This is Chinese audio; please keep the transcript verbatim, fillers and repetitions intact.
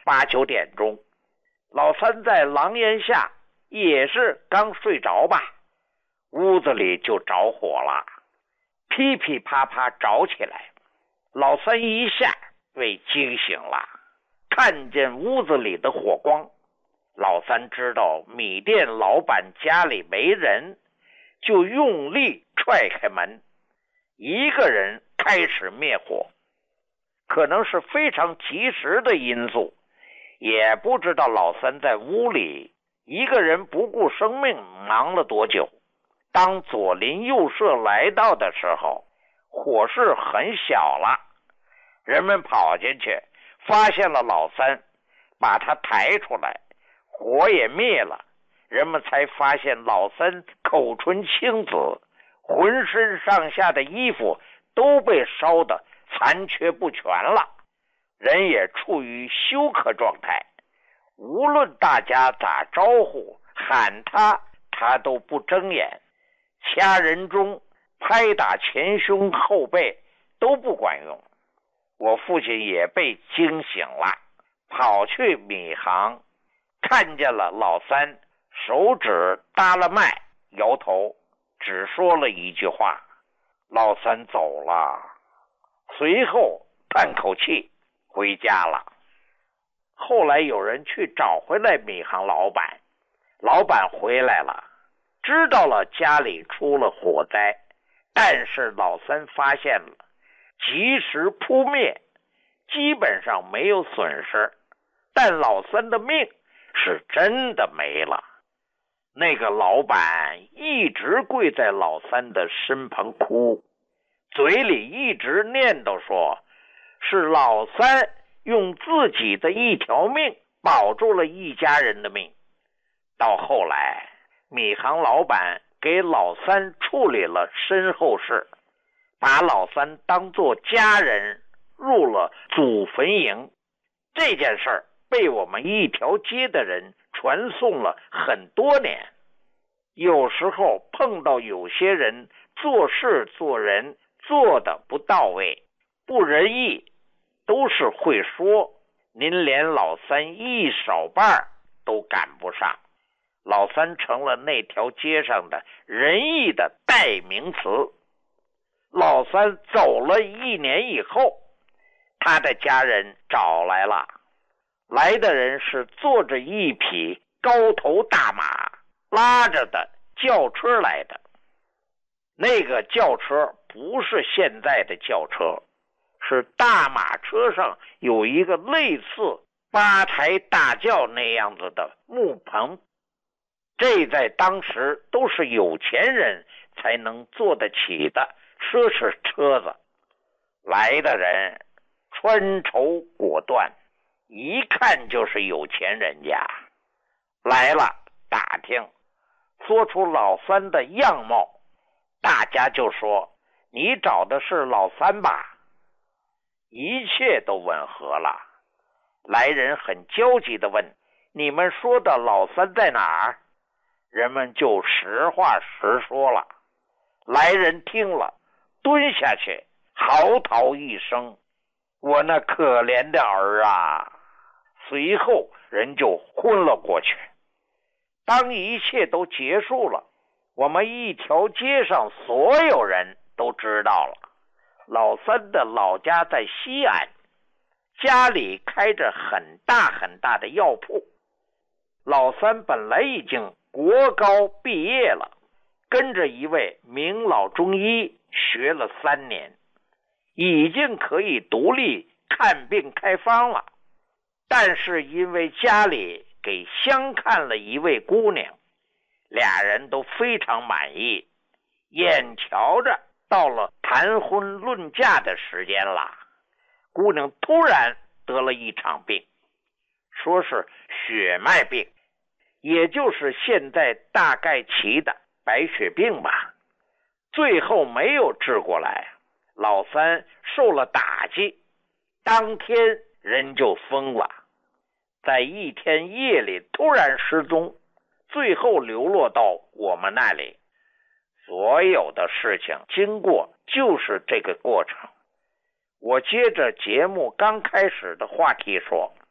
八九点钟，老三在廊檐下也是刚睡着吧，屋子里就着火了，噼噼啪啪着起来。老三一下被惊醒了，看见屋子里的火光，老三知道米店老板家里没人，就用力踹开门，一个人开始灭火。可能是非常及时的因素，也不知道老三在屋里一个人不顾生命忙了多久。当左邻右舍来到的时候，火势很小了，人们跑进去发现了老三，把他抬出来，火也灭了，人们才发现老三口唇青紫，浑身上下的衣服都被烧得残缺不全了，人也处于休克状态，无论大家咋招呼喊他，他都不睁眼，掐人中拍打前胸后背都不管用。我父亲也被惊醒了，跑去米行，看见了老三，手指搭了脉，摇头，只说了一句话：老三走了。随后叹口气回家了。后来有人去找回来米行老板，老板回来了，知道了家里出了火灾，但是老三发现了，及时扑灭，基本上没有损失，但老三的命是真的没了。那个老板一直跪在老三的身旁哭，嘴里一直念叨说，是老三用自己的一条命保住了一家人的命。到后来，米行老板给老三处理了身后事，把老三当作家人入了祖坟营。这件事儿被我们一条街的人传颂了很多年。有时候碰到有些人做事做人做的不到位，不仁义，都是会说，您连老三一手半都赶不上。老三成了那条街上的仁义的代名词。老三走了一年以后，他的家人找来了，来的人是坐着一匹高头大马，拉着的轿车来的。那个轿车不是现在的轿车，是大马车上有一个类似八抬大轿那样子的木棚，这在当时都是有钱人才能坐得起的奢侈车子。来的人穿绸裹缎，一看就是有钱人家。来了打听，说出老三的样貌，大家就说，你找的是老三吧？一切都吻合了。来人很焦急地问，你们说的老三在哪儿？人们就实话实说了。来人听了，蹲下去嚎啕一声，我那可怜的儿啊！随后人就昏了过去。当一切都结束了，我们一条街上所有人都知道了，老三的老家在西安，家里开着很大很大的药铺。老三本来已经国高毕业了，跟着一位名老中医学了三年，已经可以独立看病开方了。但是因为家里给相看了一位姑娘，俩人都非常满意，眼瞧着到了谈婚论嫁的时间了。姑娘突然得了一场病，说是血脉病，也就是现在大概期的白血病吧。最后没有治过来，老三受了打击，当天人就疯了，在一天夜里突然失踪，最后流落到我们那里。所有的事情经过就是这个过程。我接着节目刚开始的话题说，